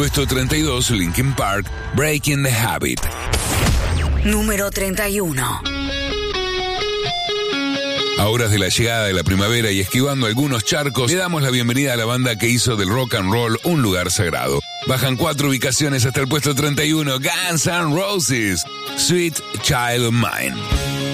Puesto 32, Linkin Park, Breaking the Habit. Número 31. A horas de la llegada de la primavera y esquivando algunos charcos, le damos la bienvenida a la banda que hizo del rock and roll un lugar sagrado. Bajan 4 ubicaciones hasta el puesto 31, Guns N' Roses, Sweet Child of Mine.